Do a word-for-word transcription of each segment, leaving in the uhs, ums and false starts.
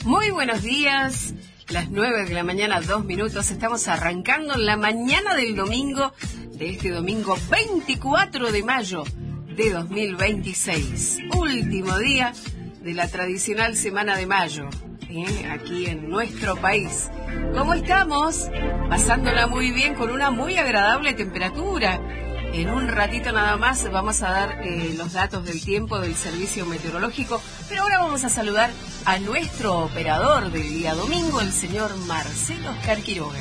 Muy buenos días, las nueve de la mañana, dos minutos, estamos arrancando la mañana del domingo, de este domingo veinticuatro de mayo de dos mil veintiséis, último día de la tradicional Semana de Mayo, ¿eh? Aquí en nuestro país. ¿Cómo estamos? Pasándola muy bien con una muy agradable temperatura. En un ratito nada más vamos a dar eh, los datos del tiempo del servicio meteorológico, pero ahora vamos a saludar a nuestro operador del día domingo, el señor Marcelo Oscar Quiroga.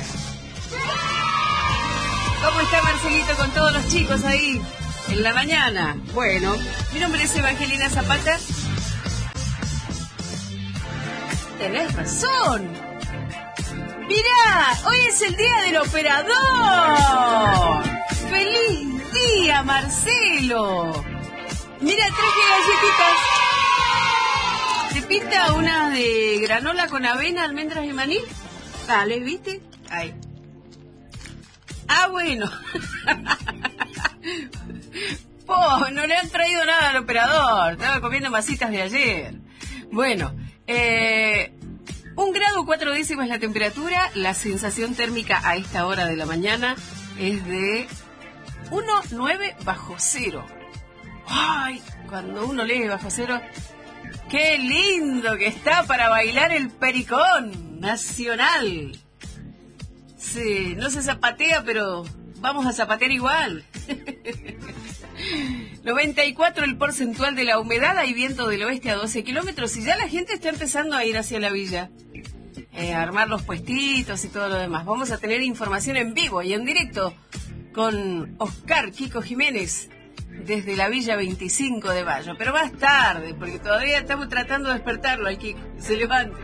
¿Cómo está Marcelito con todos los chicos ahí en la mañana? Bueno, mi nombre es Evangelina Zapata. Tenés razón. Mirá, hoy es el día del operador. ¡Feliz día, Marcelo! Mira, traje galletitas. ¿Te pinta una de granola con avena, almendras y maní? Dale, ¿viste? Ahí. Ah, bueno. Po, no le han traído nada al operador. Estaba comiendo masitas de ayer. Bueno, eh... un grado cuatro décimas la temperatura. La sensación térmica a esta hora de la mañana es de uno coma nueve bajo cero. ¡Ay! Cuando uno lee bajo cero, ¡qué lindo que está para bailar el pericón nacional! Sí, no se zapatea, pero vamos a zapatear igual. noventa y cuatro el porcentual de la humedad, hay viento del oeste a doce kilómetros y ya la gente está empezando a ir hacia la villa, eh, a armar los puestitos y todo lo demás. Vamos a tener información en vivo y en directo con Oscar Kiko Jiménez desde la Villa veinticinco de Mayo, pero más tarde, porque todavía estamos tratando de despertarlo al Kiko, que se levante.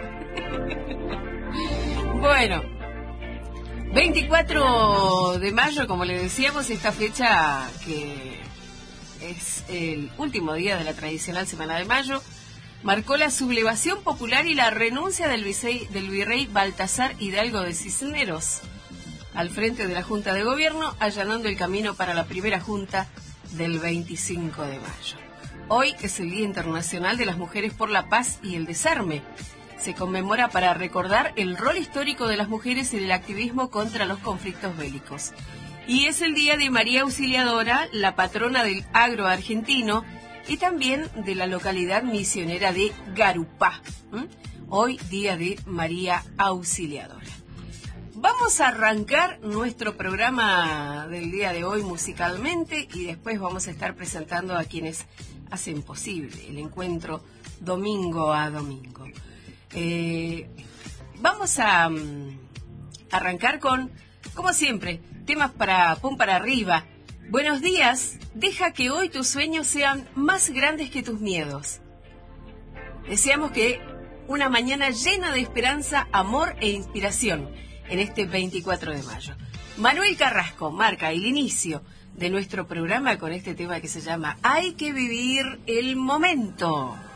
Bueno, veinticuatro de mayo, como le decíamos, esta fecha que es el último día de la tradicional Semana de Mayo, marcó la sublevación popular y la renuncia del virrey, del virrey Baltasar Hidalgo de Cisneros al frente de la Junta de Gobierno, allanando el camino para la primera Junta del veinticinco de mayo. Hoy es el Día Internacional de las Mujeres por la Paz y el Desarme. Se conmemora para recordar el rol histórico de las mujeres en el activismo contra los conflictos bélicos. Y es el día de María Auxiliadora, la patrona del agro argentino, y también de la localidad misionera de Garupá. ¿Mm? Hoy, día de María Auxiliadora. Vamos a arrancar nuestro programa del día de hoy musicalmente y después vamos a estar presentando a quienes hacen posible el encuentro domingo a domingo. Eh, vamos a um, arrancar con, como siempre, temas para pum para arriba. Buenos días, deja que hoy tus sueños sean más grandes que tus miedos. Deseamos que una mañana llena de esperanza, amor e inspiración en este veinticuatro de mayo. Manuel Carrasco marca el inicio de nuestro programa con este tema que se llama Hay que vivir el momento.